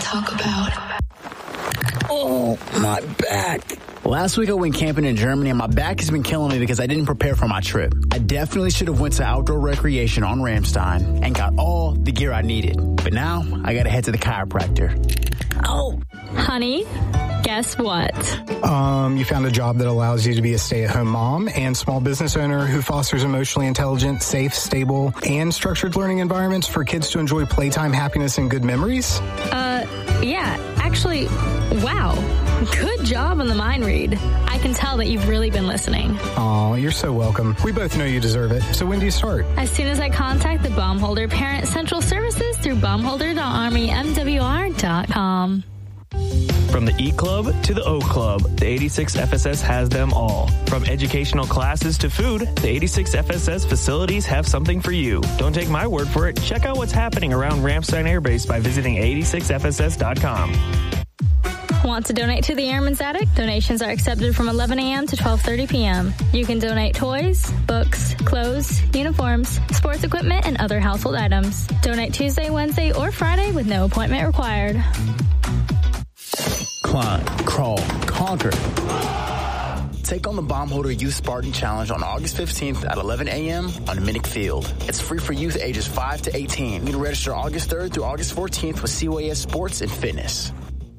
talk about. Oh, my back. Last week I went camping in Germany and my back has been killing me because I didn't prepare for my trip. I definitely should have went to outdoor recreation on Ramstein and got all the gear I needed. But now I gotta head to the chiropractor. Oh. Honey, guess what? You found a job that allows you to be a stay-at-home mom and small business owner who fosters emotionally intelligent, safe, stable, and structured learning environments for kids to enjoy playtime, happiness, and good memories? Yeah, actually, wow. Good job on the mind read. I can tell that you've really been listening. Aw, you're so welcome. We both know you deserve it. So when do you start? As soon as I contact the Baumholder Parent Central Services through baumholder.armymwr.com. From the E Club to the O Club, the 86 FSS has them all. From educational classes to food, the 86 FSS facilities have something for you. Don't take my word for it. Check out what's happening around Ramstein Air Base by visiting 86fss.com. Want to donate to the Airman's Attic? Donations are accepted from 11 a.m. to 12:30 p.m. You can donate toys, books, clothes, uniforms, sports equipment, and other household items. Donate Tuesday, Wednesday, or Friday with no appointment required. Climb, crawl, conquer. Take on the Baumholder Youth Spartan Challenge on August 15th at 11 a.m. on Minnick Field. It's free for youth ages 5 to 18. You can register August 3rd through August 14th with CYS Sports and Fitness.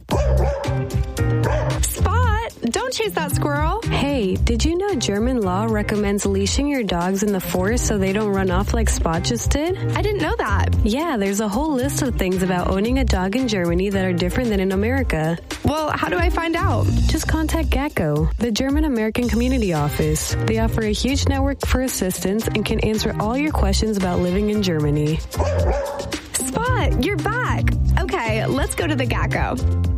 Spot! Don't chase that squirrel. Hey, did you know German law recommends leashing your dogs in the forest so they don't run off like Spot just did? I didn't know that. Yeah, there's a whole list of things about owning a dog in Germany that are different than in America. Well, how do I find out? Just contact GACO, the German American Community Office. They offer a huge network for assistance and can answer all your questions about living in Germany. Spot, you're back. Okay, let's go to the GACO.